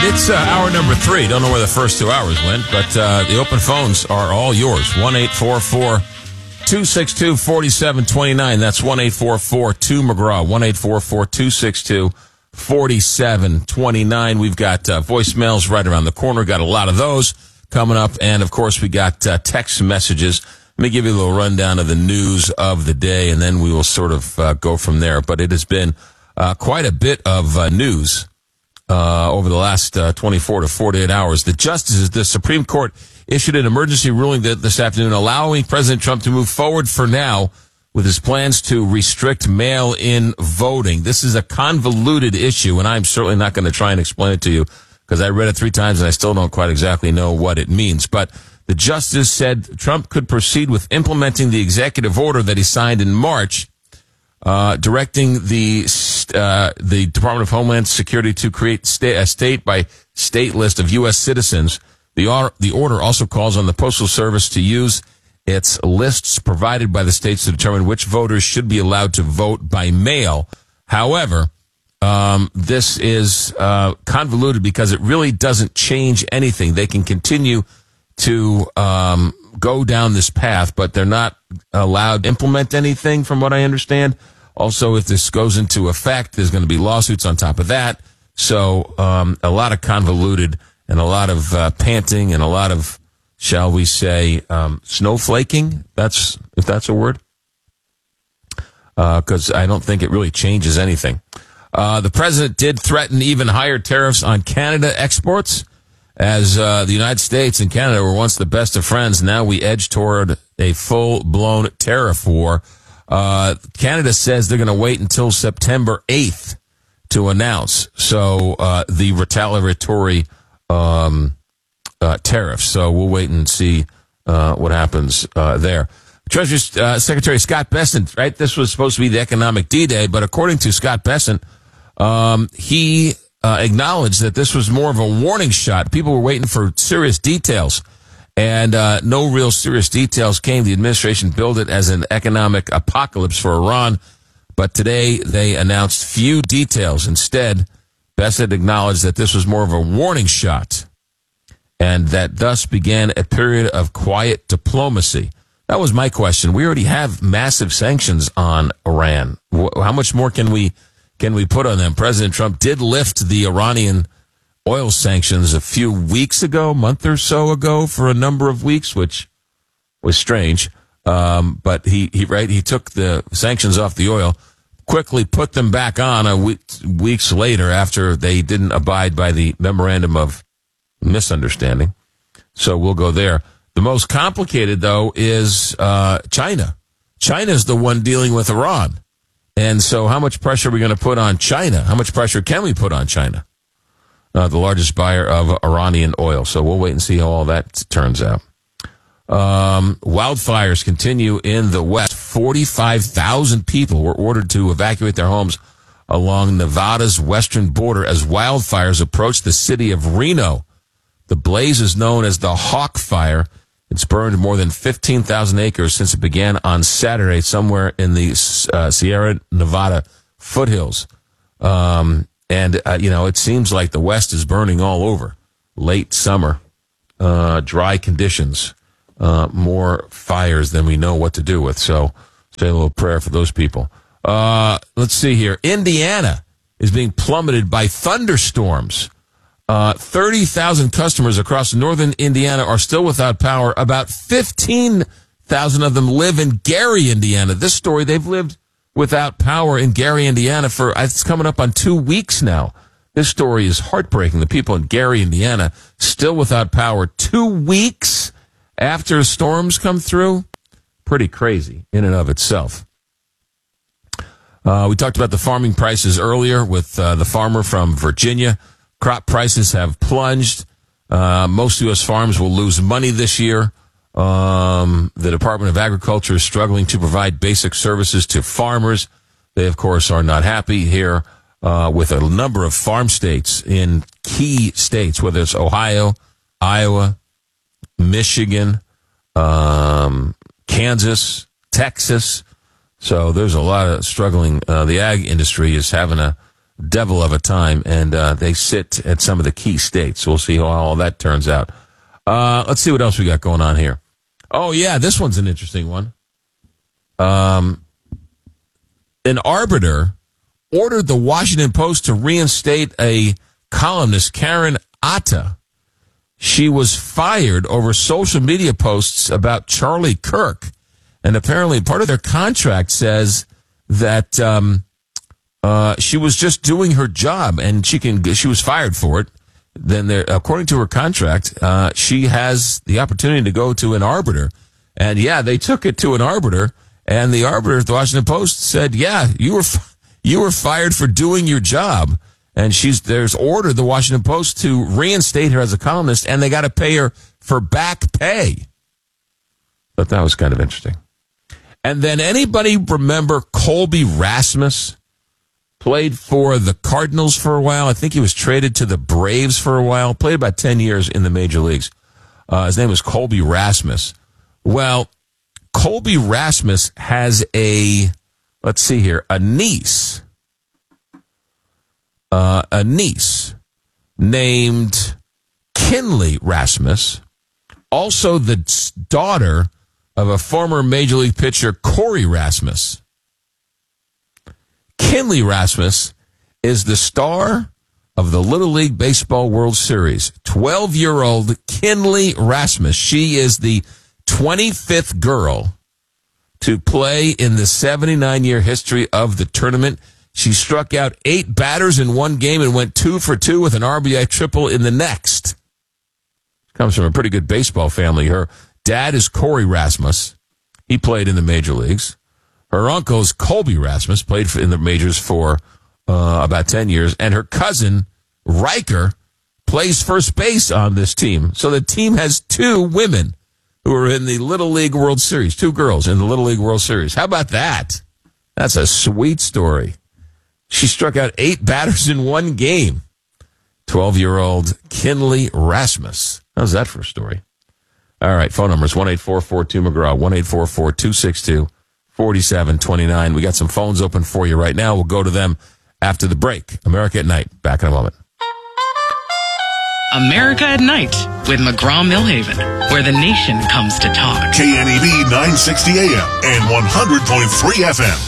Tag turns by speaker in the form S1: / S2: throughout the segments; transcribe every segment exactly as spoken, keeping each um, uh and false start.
S1: It's uh, hour number three. Don't know where the first two hours went, but uh, the open phones are all yours. one eight four four, two six two, four seven two nine. That's one eight four four, two McGraw. one eight four four, two six two, four seven two nine. We've got uh, voicemails right around the corner. Got a lot of those coming up. And, of course, we got uh, text messages. Let me give you a little rundown of the news of the day, and then we will sort of uh, go from there. But it has been uh, quite a bit of uh, news Uh, over the last uh, twenty-four to forty-eight hours. The justices, the Supreme Court, issued an emergency ruling that this afternoon allowing President Trump to move forward for now with his plans to restrict mail-in voting. This is a convoluted issue, and I'm certainly not going to try and explain it to you because I read it three times and I still don't quite exactly know what it means. But the justice said Trump could proceed with implementing the executive order that he signed in March, Uh, directing the uh, the Department of Homeland Security to create sta- a state-by-state list of U S citizens. The, or- the order also calls on the Postal Service to use its lists provided by the states to determine which voters should be allowed to vote by mail. However, um, this is uh, convoluted because it really doesn't change anything. They can continue to um, go down this path, but they're not allowed to implement anything from what I understand. Also, if this goes into effect, there's going to be lawsuits on top of that. So um, a lot of convoluted and a lot of uh, panting and a lot of, shall we say, um, snowflaking. That's if that's a word, because uh, I don't think it really changes anything. Uh, the president did threaten even higher tariffs on Canada exports. As uh, the United States and Canada were once the best of friends, now we edge toward a full-blown tariff war. Uh, Canada says they're going to wait until September eighth to announce so uh, the retaliatory um, uh, tariffs. So we'll wait and see uh, what happens uh, there. Treasury uh, Secretary Scott Bessent, right? This was supposed to be the economic D-Day, but according to Scott Bessent, um, he... Uh, acknowledged that this was more of a warning shot. People were waiting for serious details, and uh, no real serious details came. The administration billed it as an economic apocalypse for Iran, but today they announced few details. Instead, Bessent acknowledged that this was more of a warning shot, and that thus began a period of quiet diplomacy. That was my question. We already have massive sanctions on Iran. How much more can we Can we put on them? President Trump did lift the Iranian oil sanctions a few weeks ago, month or so ago, for a number of weeks, which was strange. Um, but he, he, right, he took the sanctions off the oil, quickly put them back on a week, weeks later after they didn't abide by the memorandum of misunderstanding. So we'll go there. The most complicated, though, is uh, China. China's the one dealing with Iran. And so how much pressure are we going to put on China? How much pressure can we put on China? Uh, the largest buyer of Iranian oil. So we'll wait and see how all that turns out. Um, wildfires continue in the West. forty-five thousand people were ordered to evacuate their homes along Nevada's western border as wildfires approach the city of Reno. The blaze is known as the Hawk Fire. It's burned more than fifteen thousand acres since it began on Saturday somewhere in the uh, Sierra Nevada foothills. Um, and, uh, you know, it seems like the West is burning all over. Late summer, uh, dry conditions, uh, more fires than we know what to do with. So say a little prayer for those people. Uh, let's see here. Indiana is being plummeted by thunderstorms. Uh, thirty thousand customers across northern Indiana are still without power. About fifteen thousand of them live in Gary, Indiana. This story, they've lived without power in Gary, Indiana for, it's coming up on two weeks now. This story is heartbreaking. The people in Gary, Indiana, still without power two weeks after storms come through. Pretty crazy in and of itself. Uh, we talked about the farming prices earlier with uh, the farmer from Virginia. Crop prices have plunged. Uh, most U S farms will lose money this year. Um, the Department of Agriculture is struggling to provide basic services to farmers. They, of course, are not happy here uh, with a number of farm states in key states, whether it's Ohio, Iowa, Michigan, um, Kansas, Texas. So there's a lot of struggling. Uh, the ag industry is having a devil of a time, and uh, they sit at some of the key states. We'll see how all that turns out. Uh, let's see what else we got going on here. Oh, yeah, this one's an interesting one. Um, an arbiter ordered the Washington Post to reinstate a columnist, Karen Atta. She was fired over social media posts about Charlie Kirk. And apparently part of their contract says that um, uh, she was just doing her job, and she can she was fired for it. Then, there, according to her contract, uh, she has the opportunity to go to an arbiter. And, yeah, they took it to an arbiter, and the arbiter at the Washington Post said, yeah, you were you were fired for doing your job. And she's there's ordered the Washington Post to reinstate her as a columnist, and they got to pay her for back pay. But that was kind of interesting. And then anybody remember Colby Rasmus? Played for the Cardinals for a while. I think he was traded to the Braves for a while. Played about ten years in the major leagues. Uh, his name was Colby Rasmus. Well, Colby Rasmus has a, let's see here, a niece. Uh, a niece named Kinley Rasmus. Also the daughter of a former major league pitcher, Corey Rasmus. Kinley Rasmus is the star of the Little League Baseball World Series. twelve-year-old Kinley Rasmus. She is the twenty-fifth girl to play in the seventy-nine-year history of the tournament. She struck out eight batters in one game and went two for two with an R B I triple in the next. Comes from a pretty good baseball family. Her dad is Corey Rasmus. He played in the major leagues. Her uncle is Colby Rasmus, played in the majors for uh, about ten years. And her cousin, Riker, plays first base on this team. So the team has two women who are in the Little League World Series. Two girls in the Little League World Series. How about that? That's a sweet story. She struck out eight batters in one game. twelve-year-old Kinley Rasmus. How's that for a story? All right, phone number is one eight four four two McGraw, one eight four four two six two four seven two nine. We got some phones open for you right now. We'll go to them after the break. America at Night. Back in a moment.
S2: America at Night with McGraw-Millhaven, where the nation comes to talk.
S3: K N E B nine sixty A M and one hundred point three F M.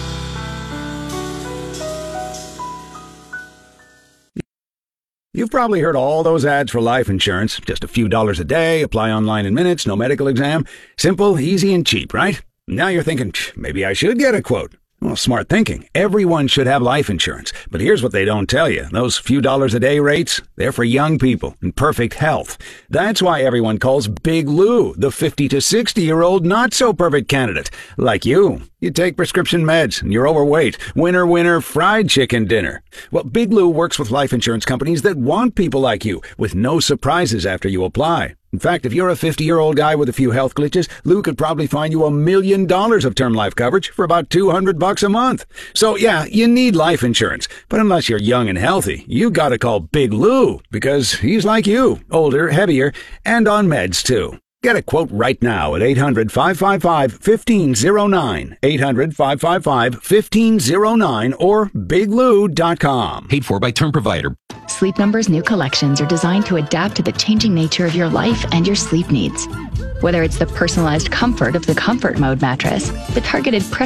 S4: You've probably heard all those ads for life insurance. Just a few dollars a day, apply online in minutes, no medical exam. Simple, easy, and cheap, right? Now you're thinking, maybe I should get a quote. Well, smart thinking. Everyone should have life insurance. But here's what they don't tell you. Those few dollars a day rates, they're for young people in perfect health. That's why everyone calls Big Lou the fifty to sixty-year-old not-so-perfect candidate. Like you. You take prescription meds and you're overweight. Winner, winner, fried chicken dinner. Well, Big Lou works with life insurance companies that want people like you, with no surprises after you apply. In fact, if you're a fifty-year-old guy with a few health glitches, Lou could probably find you a million dollars of term life coverage for about two hundred bucks a month. So yeah, you need life insurance. But unless you're young and healthy, you gotta call Big Lou, because he's like you, older, heavier, and on meds too. Get a quote right now at eight hundred, five five five, one five zero nine, eight hundred, five five five, one five zero nine, or big lou dot com.
S5: Paid for by term provider.
S6: Sleep Number's new collections are designed to adapt to the changing nature of your life and your sleep needs. Whether it's the personalized comfort of the Comfort Mode mattress, the targeted pressure